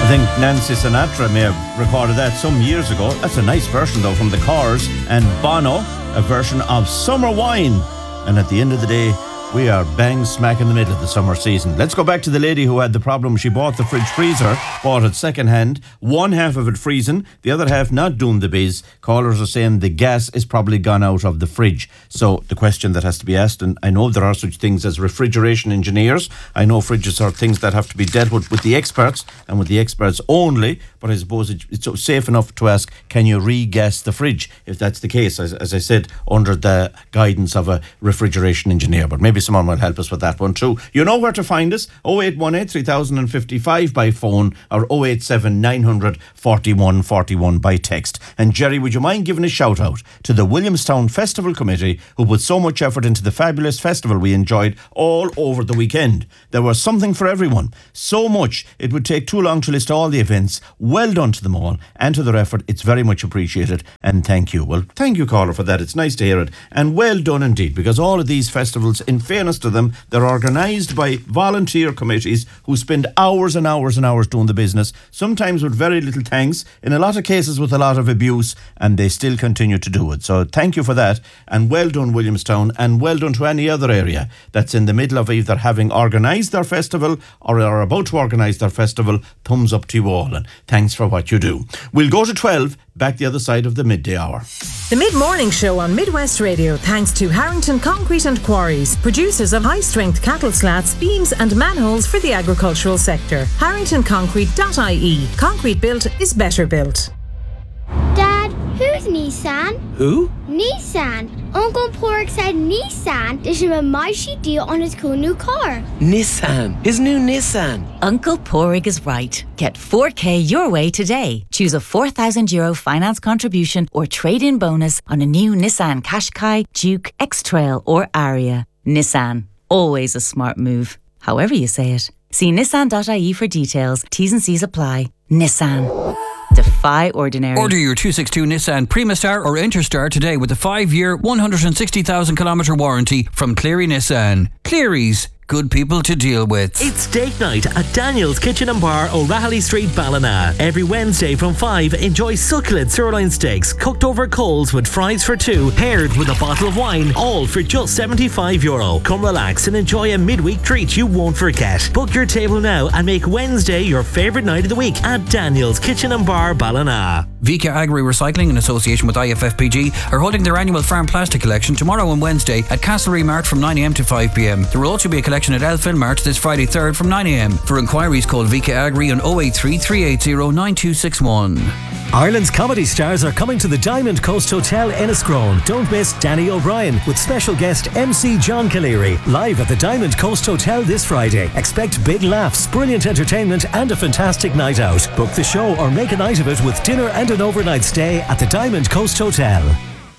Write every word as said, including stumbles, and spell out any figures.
I think Nancy Sinatra may have recorded that some years ago. That's a nice version, though, from the Cars, and Bono, a version of Summer Wine. And at the end of the day, we are bang smack in the middle of the summer season. Let's go back to the lady who had the problem. She bought the fridge freezer, bought it second hand, one half of it freezing, the other half not doing the biz. Callers are saying the gas is probably gone out of the fridge. So the question that has to be asked, and I know there are such things as refrigeration engineers. I know fridges are things that have to be dealt with with the experts and with the experts only, but I suppose it's safe enough to ask, can you re-gas the fridge? If that's the case, as, as I said, under the guidance of a refrigeration engineer. But maybe someone will help us with that one too. You know where to find us. oh eight one eight, three thousand fifty-five by phone or oh eight seven, nine hundred, forty-one forty-one by text. And Jerry, would you mind giving a shout out to the Williamstown Festival Committee who put so much effort into the fabulous festival we enjoyed all over the weekend. There was something for everyone. So much it would take too long to list all the events. Well done to them all and to their effort. It's very much appreciated and thank you. Well, thank you, caller, for that. It's nice to hear it. And well done indeed, because all of these festivals, in fairness to them, they're organised by volunteer committees who spend hours and hours and hours doing the business, sometimes with very little thanks, in a lot of cases with a lot of abuse, and they still continue to do it. So thank you for that, and well done Williamstown, and well done to any other area that's in the middle of either having organised their festival or are about to organise their festival. Thumbs up to you all, and thanks for what you do. We'll go to twelve, back the other side of the midday hour. The Mid-Morning Show on Midwest Radio, thanks to Harrington Concrete and Quarries, producers of high-strength cattle slats, beams and manholes for the agricultural sector. harrington concrete dot I E. Concrete built is better built. Dad, who's Nissan? Who? Nissan. Uncle Pork said Nissan did him a mighty deal on his cool new car. Nissan. His new Nissan. Uncle Porig is right. Get four K your way today. Choose a four thousand euro finance contribution or trade-in bonus on a new Nissan Qashqai, Duke, X-Trail or Aria. Nissan. Always a smart move. However you say it. See nissan dot I E for details. T's and C's apply. Nissan. Defy ordinary. Order your two sixty-two Nissan Primastar or Interstar today with a five-year, one hundred sixty thousand kilometre warranty from Cleary Nissan. Cleary's. Good people to deal with. It's date night at Daniel's Kitchen and Bar, O'Rahilly Street, Ballina. Every Wednesday from five, enjoy succulent sirloin steaks cooked over coals with fries for two, paired with a bottle of wine, all for just seventy-five euro. Come relax and enjoy a midweek treat you won't forget. Book your table now and make Wednesday your favourite night of the week at Daniel's Kitchen and Bar, Ballina. Vika Agri Recycling, in association with I F F P G, are holding their annual farm plastic collection tomorrow and Wednesday at Castlereagh Mart from nine a m to five p m. There will also be a collection at Elfin Mart this Friday third from nine a m. For inquiries, call Vika Agri on oh eight three, three eight zero, nine two six one. Ireland's comedy stars are coming to the Diamond Coast Hotel Enniscrone. Don't miss Danny O'Brien with special guest M C John Caleri live at the Diamond Coast Hotel this Friday. Expect big laughs, brilliant entertainment and a fantastic night out. Book the show or make a night of it with dinner and an overnight stay at the Diamond Coast Hotel.